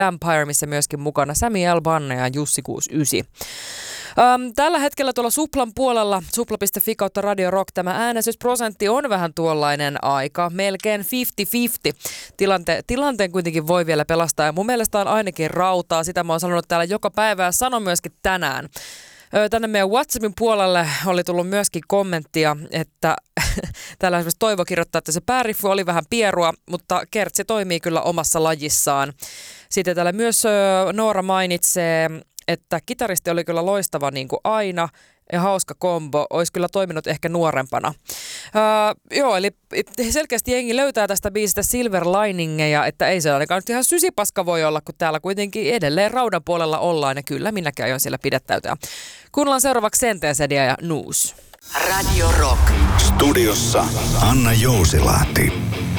Empire, missä myöskin mukana Sami L. Banne ja Jussi 69. Tällä hetkellä tuolla Suplan puolella, supla.fi kautta Radio Rock, tämä äänestysprosentti on vähän tuollainen aika, melkein 50-50. Tilanteen kuitenkin voi vielä pelastaa ja mun mielestä on ainakin rautaa. Sitä mä oon sanonut täällä joka päivä ja sanon myöskin tänään. Tänne meidän WhatsAppin puolelle oli tullut myöskin kommenttia, että täällä esimerkiksi Toivo kirjoittaa, että se pääriffu oli vähän pierua, mutta kertsi toimii kyllä omassa lajissaan. Sitten täällä myös Noora mainitsee, että kitaristi oli kyllä loistava niin kuin aina ja hauska kombo, olisi kyllä toiminut ehkä nuorempana. Joo, eli selkeästi jengi löytää tästä biisistä silver liningeja, että ei se ainakaan nyt ihan sysipaska voi olla, kun täällä kuitenkin edelleen raudan puolella ollaan ja kyllä minäkin aion siellä pidettäytyä. Kuunnellaan seuraavaksi Senteesedia ja Nuus. Radio Rock. Studiossa Anna Jousilahti.